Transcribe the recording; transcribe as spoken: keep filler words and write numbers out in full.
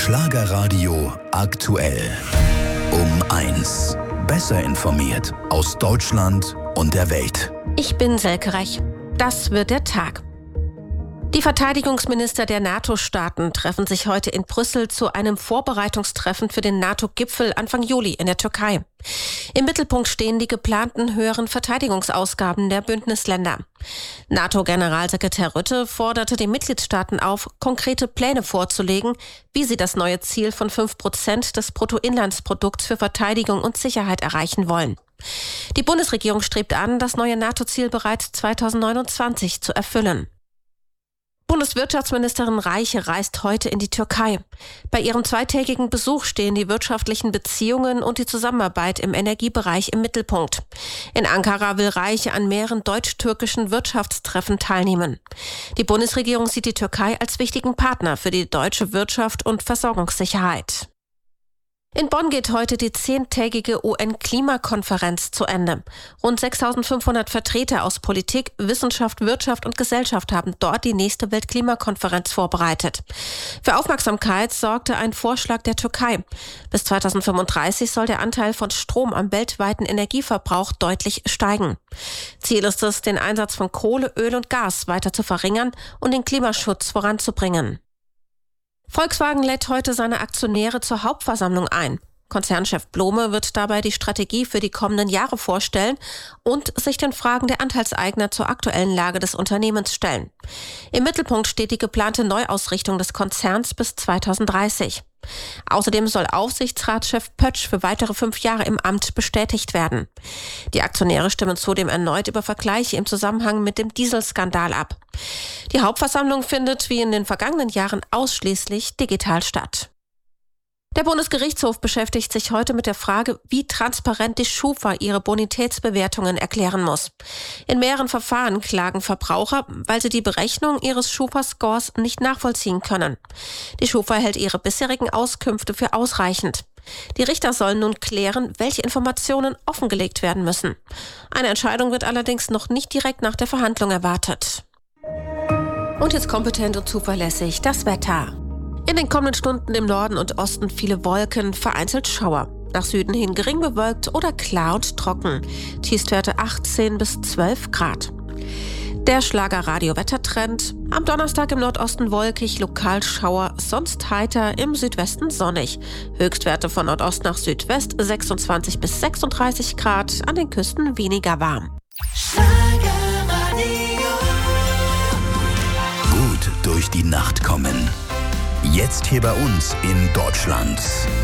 Schlagerradio aktuell. Um eins. Besser informiert aus Deutschland und der Welt. Ich bin Selke Reich. Das wird der Tag. Die Verteidigungsminister der NATO-Staaten treffen sich heute in Brüssel zu einem Vorbereitungstreffen für den NATO-Gipfel Anfang Juli in der Türkei. Im Mittelpunkt stehen die geplanten höheren Verteidigungsausgaben der Bündnisländer. NATO-Generalsekretär Rutte forderte die Mitgliedstaaten auf, konkrete Pläne vorzulegen, wie sie das neue Ziel von fünf Prozent des Bruttoinlandsprodukts für Verteidigung und Sicherheit erreichen wollen. Die Bundesregierung strebt an, das neue NATO-Ziel bereits zweitausendneunundzwanzig zu erfüllen. Bundeswirtschaftsministerin Reiche reist heute in die Türkei. Bei ihrem zweitägigen Besuch stehen die wirtschaftlichen Beziehungen und die Zusammenarbeit im Energiebereich im Mittelpunkt. In Ankara will Reiche an mehreren deutsch-türkischen Wirtschaftstreffen teilnehmen. Die Bundesregierung sieht die Türkei als wichtigen Partner für die deutsche Wirtschaft und Versorgungssicherheit. In Bonn geht heute die zehntägige U N-Klimakonferenz zu Ende. Rund sechstausendfünfhundert Vertreter aus Politik, Wissenschaft, Wirtschaft und Gesellschaft haben dort die nächste Weltklimakonferenz vorbereitet. Für Aufmerksamkeit sorgte ein Vorschlag der Türkei. Bis zweitausendfünfunddreißig soll der Anteil von Strom am weltweiten Energieverbrauch deutlich steigen. Ziel ist es, den Einsatz von Kohle, Öl und Gas weiter zu verringern und den Klimaschutz voranzubringen. Volkswagen lädt heute seine Aktionäre zur Hauptversammlung ein. Konzernchef Blome wird dabei die Strategie für die kommenden Jahre vorstellen und sich den Fragen der Anteilseigner zur aktuellen Lage des Unternehmens stellen. Im Mittelpunkt steht die geplante Neuausrichtung des Konzerns bis zweitausenddreißig. Außerdem soll Aufsichtsratschef Pötsch für weitere fünf Jahre im Amt bestätigt werden. Die Aktionäre stimmen zudem erneut über Vergleiche im Zusammenhang mit dem Dieselskandal ab. Die Hauptversammlung findet wie in den vergangenen Jahren ausschließlich digital statt. Der Bundesgerichtshof beschäftigt sich heute mit der Frage, wie transparent die Schufa ihre Bonitätsbewertungen erklären muss. In mehreren Verfahren klagen Verbraucher, weil sie die Berechnung ihres Schufa-Scores nicht nachvollziehen können. Die Schufa hält ihre bisherigen Auskünfte für ausreichend. Die Richter sollen nun klären, welche Informationen offengelegt werden müssen. Eine Entscheidung wird allerdings noch nicht direkt nach der Verhandlung erwartet. Und jetzt kompetent und zuverlässig das Wetter. In den kommenden Stunden im Norden und Osten viele Wolken, vereinzelt Schauer. Nach Süden hin gering bewölkt oder klar und trocken. Tiefstwerte achtzehn bis zwölf Grad. Der Schlager-Radio-Wettertrend. Am Donnerstag im Nordosten wolkig, lokal Schauer, sonst heiter, im Südwesten sonnig. Höchstwerte von Nordost nach Südwest sechsundzwanzig bis sechsunddreißig Grad, an den Küsten weniger warm. Gut durch die Nacht kommen. Jetzt hier bei uns in Deutschland.